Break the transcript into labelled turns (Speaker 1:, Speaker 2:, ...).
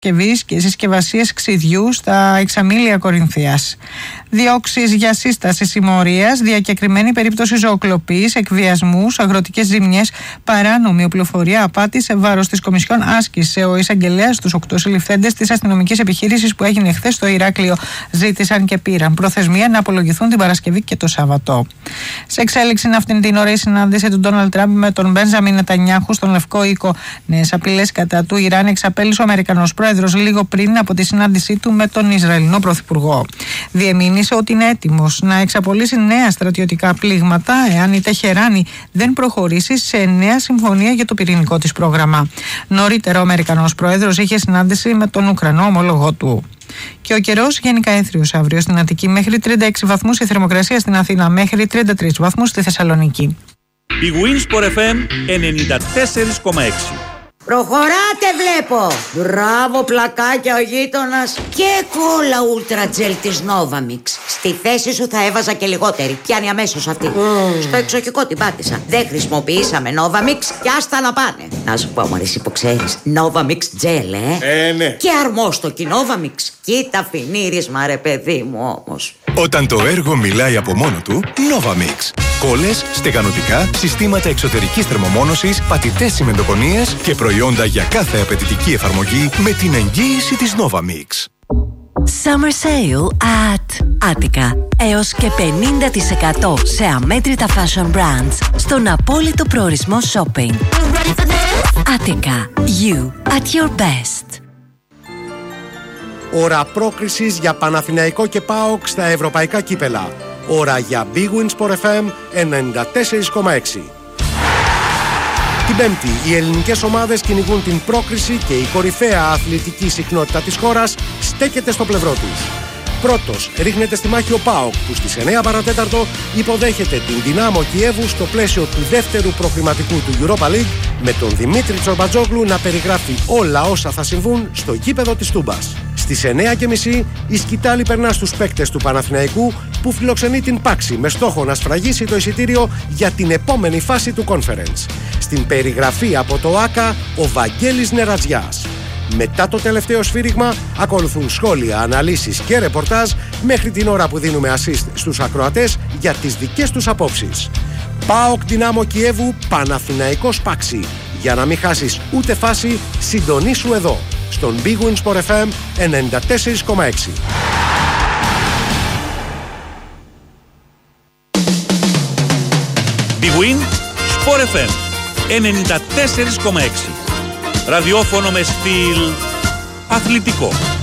Speaker 1: και συσκευασίες ξυδιού στα εξαμήλια Κορινθίας. Διώξεις για σύσταση συμμορίας, διακεκριμένη περίπτωση ζωοκλοπής, εκβιασμούς, αγροτικές ζημιές, παράνομη οπλοφορία, απάτη σε βάρος της Κομισιόν άσκησε ο εισαγγελέας στους 8 συλληφθέντες της αστυνομικής επιχείρησης που έγινε χθες στο Ηράκλειο. Ζήτησαν και πήραν προθεσμία να απολογηθούν την Παρασκευή και το Σάββατο. Σε εξέλιξη είναι αυτήν την ώρα η συνάντηση του Ντόναλντ Τραμπ με τον Μπένζαμιν Νετανιάχου στον Λευκό Οίκο. Νέες απειλές κατά του Ιράν εξαπέλυσε ο Αμερικανός πρόεδρος λίγο πριν από τη συνάντησή του με τον Ισραηλινό πρωθυπουργό. Διεμήνυσε ότι είναι έτοιμος να εξαπολύσει νέα στρατιωτικά πλήγματα εάν η Τεχεράνη δεν προχωρήσει σε νέα συμφωνία για το πυρηνικό της πρόγραμμα. Νωρίτερα ο Αμερικανός πρόεδρος είχε συνάντηση με τον Ουκρανό ομόλογό του. Και ο καιρός γενικά έθριος αύριο στην Αττική, μέχρι 36 βαθμούς η θερμοκρασία στην Αθήνα, μέχρι 33 βαθμούς στη Θεσσαλονίκη.
Speaker 2: Η Winsport FM 94,6.
Speaker 3: Προχωράτε βλέπω. Μπράβο πλακάκια ο γείτονας. Και κόλλα Ultra Gel της Novamix. Στη θέση σου θα έβαζα και λιγότερη. Πιάνει αμέσως αυτή. Στο εξοχικό την πάτησα. Δεν χρησιμοποιήσαμε Novamix και άστα να πάνε. Να σου πω μωρή που ξέρεις, Novamix Gel
Speaker 4: ναι.
Speaker 3: Και αρμόστοκι Novamix. Κοίτα φινίρισμα ρε παιδί μου όμως.
Speaker 5: Όταν το έργο μιλάει από μόνο του, Novamix. Κόλλες, στεγανοτικά, συστήματα εξωτερικής θερμομόνωσης, πατητές τσιμεντοκονίες και προϊόντα για κάθε απαιτητική εφαρμογή με την εγγύηση της Novamix.
Speaker 6: Summer Sale at Attica. Έως και 50% σε αμέτρητα fashion brands στον απόλυτο προορισμό shopping. Attica. You at your best.
Speaker 7: Ώρα πρόκρισης για Παναθηναϊκό και ΠΑΟΚ στα ευρωπαϊκά κύπελα. Ώρα για Big Win Sport FM 94,6. Την Πέμπτη, οι ελληνικές ομάδες κυνηγούν την πρόκριση και η κορυφαία αθλητική συχνότητα της χώρας στέκεται στο πλευρό τους. Πρώτος ρίχνεται στη μάχη ο ΠΑΟΚ, που στις 9 παρατέταρτο υποδέχεται την Δυνάμο Κιέβου στο πλαίσιο του δεύτερου προκριματικού του Europa League, με τον Δημήτρη Τσορμπατζόγλου να περιγράφει όλα όσα θα συμβούν στο γήπεδο της Τούμπας. Στις 9.30 η σκητάλη περνά στους παίκτες του Παναθηναϊκού, που φιλοξενεί την Πάξη με στόχο να σφραγίσει το εισιτήριο για την επόμενη φάση του Conference. Στην περιγραφή από το ΆΚΑ ο Βαγγέλης Νερατζιάς. Μετά το τελευταίο σφύριγμα ακολουθούν σχόλια, αναλύσεις και ρεπορτάζ, μέχρι την ώρα που δίνουμε assist στους ακροατές για τις δικές τους απόψεις. ΠΑΟΚ Δυνάμο Κιέβου, Παναθηναϊκός Πάξη. Για να μην χάσεις ούτε φάση, συντονίσου εδώ, στον Big Win Sport FM 94,6.
Speaker 2: Big Win Sport FM 94,6. Ραδιόφωνο με στυλ αθλητικό.